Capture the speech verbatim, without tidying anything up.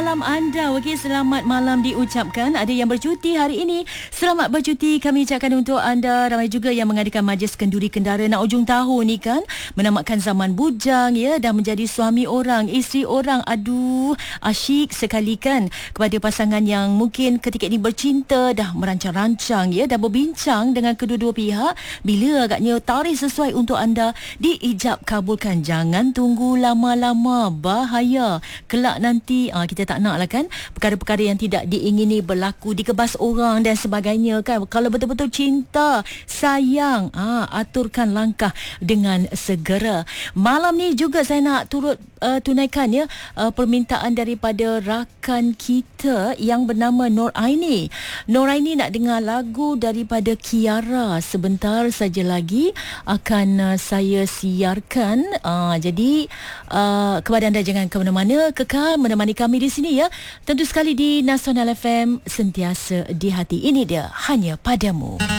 malam anda. Okey, selamat malam diucapkan. Ada yang bercuti hari ini, selamat bercuti kami ucapkan untuk anda. Ramai juga yang mengadakan majlis kenduri kendara nak ujung tahun ni kan, menamatkan zaman bujang ya, dah menjadi suami orang, isteri orang. Aduh, asyik sekali kan. Kepada pasangan yang mungkin ketika ini bercinta, dah merancang-rancang ya, dah berbincang dengan kedua-dua pihak, bila agaknya tarikh sesuai untuk anda diijab kabulkan. Jangan tunggu lama-lama, bahaya. Kelak nanti aa, kita tak nak lah kan perkara-perkara yang tidak diingini berlaku, dikebas orang dan sebagainya kan. Kalau betul-betul cinta, sayang, aa, aturkan langkah dengan segera. Malam ni juga saya nak turut uh, tunaikan ya uh, permintaan daripada rakan kita yang bernama Nur Aini. Nur Aini nak dengar lagu daripada Kiara. Sebentar saja lagi akan uh, saya siarkan. Uh, jadi uh, kepada anda jangan ke mana-mana, kekal menemani kami di sini ya. Tentu sekali di Nasional F M, sentiasa di hati. Ini dia, hanya padamu.